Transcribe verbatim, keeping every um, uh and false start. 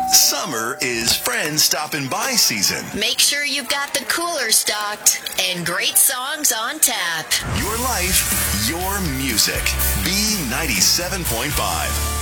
Summer is friends stopping by season. Make sure you've got the cooler stocked and great songs on tap. Your life, your music. B ninety-seven point five.